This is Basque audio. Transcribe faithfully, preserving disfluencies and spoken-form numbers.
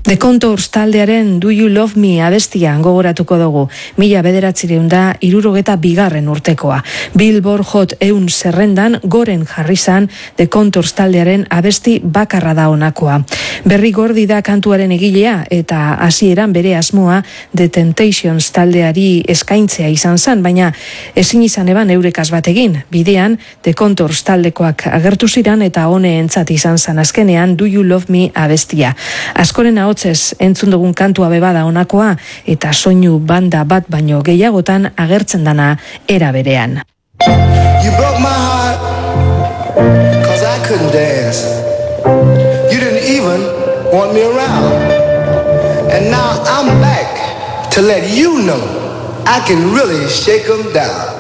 The Contours taldearen Do You Love Me abestia gogoratuko dugu. Mila bederatzireun da irurogeta bigarren urtekoa. Billboard Hot eun zerrendan goren jarri zan The Contours taldearen abesti bakarra da honakoa. Berri Gordi da kantuaren egilea eta hasieran bere asmoa The Temptations taldeari eskaintzea izan zen, baina ezin izan eban eurekaz bat egin. Bidean The Contours taldekoak agertu ziran eta honeentzat izan zen azkenean Do You Love Me abestia. Askoren ahotzez entzun dugun kantua bebada honakoa eta soinu banda bat baino gehiagotan agertzen dana era berean. You broke my heart cause I couldn't dance. You didn't even want me around. And now I'm back to let you know I can really shake 'em down.